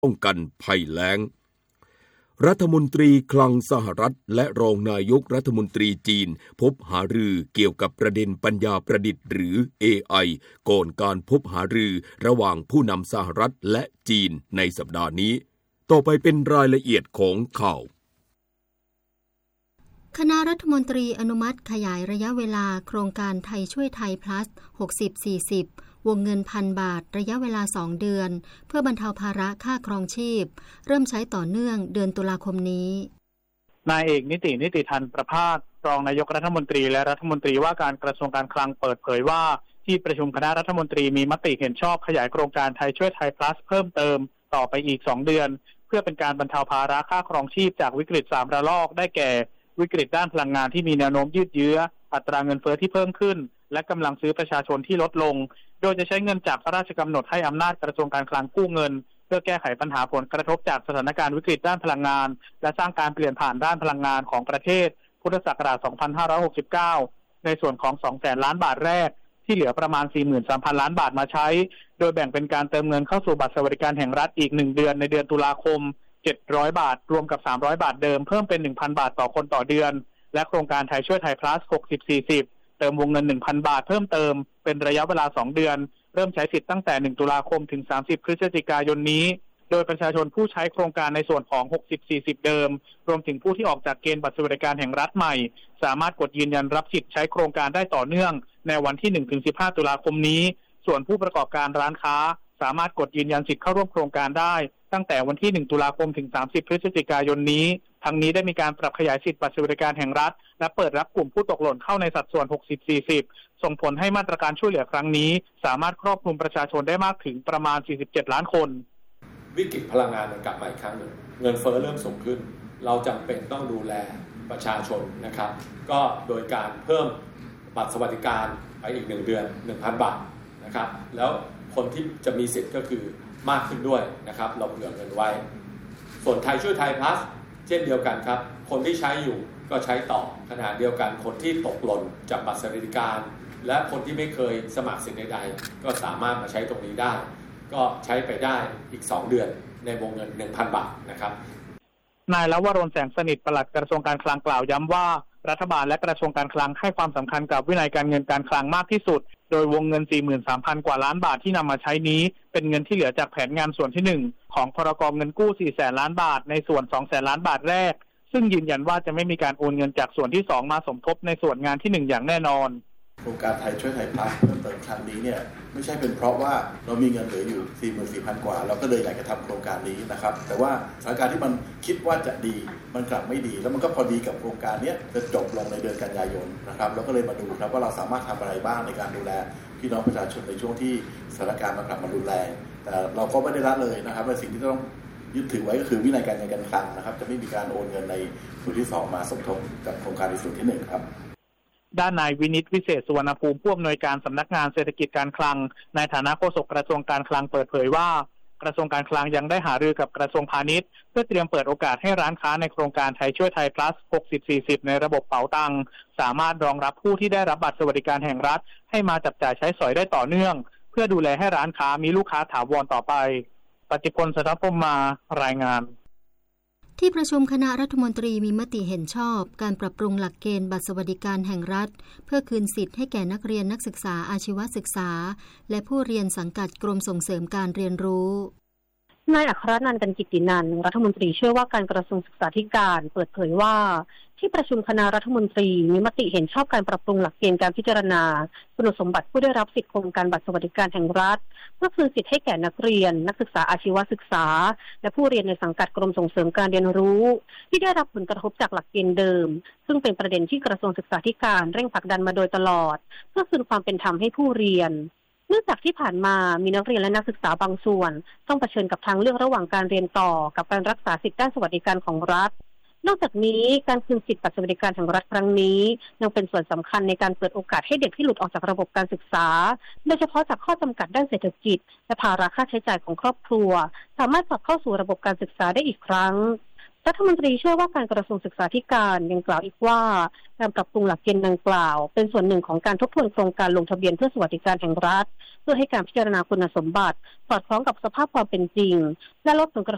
ป้องกันภัยแล้งรัฐมนตรีคลังสหรัฐและรองนายกรัฐมนตรีจีนพบหารือเกี่ยวกับประเด็นปัญญาประดิษฐ์หรือ AI ก่อนการพบหารือระหว่างผู้นำสหรัฐและจีนในสัปดาห์นี้ต่อไปเป็นรายละเอียดของข่าวคณะรัฐมนตรีอนุมัติขยายระยะเวลาโครงการไทยช่วยไทย plus 60-40 วงเงิน 1,000 บาทระยะเวลา2เดือนเพื่อบรรเทาภาระค่าครองชีพเริ่มใช้ต่อเนื่องเดือนตุลาคมนี้นายเอกนิติธันประภาสรองนายกรัฐมนตรีและรัฐมนตรีว่าการกระทรวงการคลังเปิดเผยว่าที่ประชุมคณะรัฐมนตรีมีมติเห็นชอบขยายโครงการไทยช่วยไทย plus เพิ่มเติมต่อไปอีก2เดือนเพื่อเป็นการบรรเทาภาระค่าครองชีพจากวิกฤต3ระลอกได้แก่วิกฤตด้านพลังงานที่มีแนวโน้มยืดเยื้ออัตราเงินเฟ้อที่เพิ่มขึ้นและกำลังซื้อประชาชนที่ลดลงโดยจะใช้เงินจากพระราชกำหนดให้อำนาจกระทรวงการคลังกู้เงินเพื่อแก้ไขปัญหาผลกระทบจากสถานการณ์วิกฤตด้านพลังงานและสร้างการเปลี่ยนผ่านด้านพลังงานของประเทศพุทธศักราช 2569 ในส่วนของ 200,000 ล้านบาทแรกที่เหลือประมาณ 43,000 ล้านบาทมาใช้โดยแบ่งเป็นการเติมเงินเข้าสู่บัตรสวัสดิการแห่งรัฐอีก1เดือนในเดือนตุลาคม700บาทรวมกับ300บาทเดิมเพิ่มเป็น 1,000 บาทต่อคนต่อเดือนและโครงการไทยช่วยไทย plus 60-40 เติมวงเงิน 1,000 บาทเพิ่มเติมเป็นระยะเวลา2เดือนเริ่มใช้สิทธิ์ตั้งแต่1ตุลาคมถึง30พฤศจิกายนนี้โดยประชาชนผู้ใช้โครงการในส่วนของ 60-40 เดิมรวมถึงผู้ที่ออกจากเกณฑ์บัตรสวัสดิการแห่งรัฐใหม่สามารถกดยืนยันรับสิทธิ์ใช้โครงการได้ต่อเนื่องในวันที่ 1-15 ตุลาคมนี้ส่วนผู้ประกอบการร้านค้าสามารถกดยืนยันสิทธิ์เข้าร่วมโครงการได้ตั้งแต่วันที่1ตุลาคมถึง30พฤศจิกายนนี้ทั้งนี้ได้มีการปรับขยายสิทธิบัตรสวัสดิการแห่งรัฐและเปิดรับกลุ่มผู้ตกหล่นเข้าในสัดส่วน 60-40 ส่งผลให้มาตรการช่วยเหลือครั้งนี้สามารถครอบคลุมประชาชนได้มากถึงประมาณ47ล้านคนวิกฤตพลังงานมันกลับมาอีกครั้งหนึ่งเงินเฟ้อเริ่มสูงขึ้นเราจำเป็นต้องดูแลประชาชนนะครับก็โดยการเพิ่มบัตรสวัสดิการไปอีก1เดือน 1,000 บาทนะครับแล้วคนที่จะมีสิทธิ์ก็คือมากขึ้นด้วยนะครับเราเผื่อเงินไว้ส่วนไทยช่วยไทย plus เช่นเดียวกันครับคนที่ใช้อยู่ก็ใช้ต่อขณะเดียวกันคนที่ตกหล่นจากบัตรสวัสดิการและคนที่ไม่เคยสมัครสิทธิ์ใดๆก็สามารถมาใช้ตรงนี้ได้ก็ใช้ไปได้อีก2เดือนในวงเงิน 1,000 บาทนะครับนายลวรน แสงสนิทปลัดกระทรวงการคลังกล่าวย้ำว่ารัฐบาลและกระทรวงการคลังให้ความสำคัญกับวินัยการเงินการคลังมากที่สุดโดยวงเงิน 43,000 กว่าล้านบาทที่นำมาใช้นี้เป็นเงินที่เหลือจากแผนงานส่วนที่1ของพรก.เงินกู้ 400,000 ล้านบาทในส่วน 200,000 ล้านบาทแรกซึ่งยืนยันว่าจะไม่มีการโอนเงินจากส่วนที่2มาสมทบในส่วนงานที่1อย่างแน่นอนโครงการไทยช่วยไทยพลัสเพิ่มเติมครั้งนี้เนี่ยไม่ใช่เป็นเพราะว่าเรามีเงินเหลืออยู่ 44,000 กว่าเราก็เลยอยากจะทำโครงการนี้นะครับแต่ว่าสถานการณ์ที่มันคิดว่าจะดีมันกลับไม่ดีแล้วมันก็พอดีกับโครงการนี้จะจบลงในเดือนกันยายนนะครับเราก็เลยมาดูครับว่าเราสามารถทำอะไรบ้างในการดูแลพี่น้องประชาชนในช่วงที่สถานการณ์มันกลับมารุนแรงแต่เราก็ไม่ได้ละเลยนะครับและสิ่งที่ต้องยึดถือไว้ก็คือวินัยการเงินการคลังนะครับจะไม่มีการโอนเงินในส่วนที่2มาสมทบกับโครงการในส่วนที่1ครับด้านนายวินิตวิเศษสุวรรณภูมิผู้อำนวยการสำนักงานเศรษฐกิจการคลังในฐานะโฆษกกระทรวงการคลังเปิดเผยว่ากระทรวงการคลังยังได้หารือกับกระทรวงพาณิชย์เพื่อเตรียมเปิดโอกาสให้ร้านค้าในโครงการไทยช่วยไทย plus 60-40 ในระบบเป๋าตังสามารถรองรับผู้ที่ได้รับบัตรสวัสดิการแห่งรัฐให้มาจับจ่ายใช้สอยได้ต่อเนื่องเพื่อดูแลให้ร้านค้ามีลูกค้าถาวรต่อไปปฏิพล สัทธพรหมมารายงานที่ประชุมคณะรัฐมนตรีมีมติเห็นชอบการปรับปรุงหลักเกณฑ์บัตรสวัสดิการแห่งรัฐเพื่อคืนสิทธิ์ให้แก่นักเรียนนักศึกษาอาชีวศึกษาและผู้เรียนสังกัดกรมส่งเสริมการเรียนรู้นายอัครนันท์ กันกิตตินันท์รัฐมนตรีช่วยว่าการกระทรวงศึกษาธิการเปิดเผยว่าที่ประชุมคณะรัฐมนตรีมีมติเห็นชอบการปรับปรุงหลักเกณฑ์การพิจารณาคุณสมบัติผู้ได้รับสิทธิโครงการบัตรสวัสดิการแห่งรัฐเพื่อคืนสิทธิ์ให้แก่นักเรียนนักศึกษาอาชีวศึกษาและผู้เรียนในสังกัดกรมส่งเสริมการเรียนรู้ที่ได้รับผลกระทบจากหลักเกณฑ์เดิมซึ่งเป็นประเด็นที่กระทรวงศึกษาธิการเร่งผลักดันมาโดยตลอดเพื่อคืนความเป็นธรรมให้ผู้เรียนเนื่องจากที่ผ่านมามีนักเรียนและนักศึกษาบางส่วนต้องเผชิญกับทางเลือกระหว่างการเรียนต่อกับการรักษาสิทธิด้านสวัสดิการของรัฐนอกจากนี้การคืนสิทธิบัตรสวัสดิการแห่งรัฐครั้งนี้ยังเป็นส่วนสำคัญในการเปิดโอกาสให้เด็กที่หลุดออกจากระบบการศึกษาโดยเฉพาะจากข้อจำกัดด้านเศรษฐกิจและภาระค่าใช้จ่ายของครอบครัวสามารถกลับเข้าสู่ระบบการศึกษาได้อีกครั้งรัฐมนตรีช่วยว่าการกระทรวงศึกษาธิการยังกล่าวอีกว่าการปรับปรุงหลักเกณฑ์ดังกล่าวเป็นส่วนหนึ่งของการทบทวนโครงการลงทะเบียนเพื่อสวัสดิการแห่งรัฐเพื่อให้การพิจารณาคุณสมบัติสอดคล้องกับสภาพความเป็นจริงและลดผลกระทบ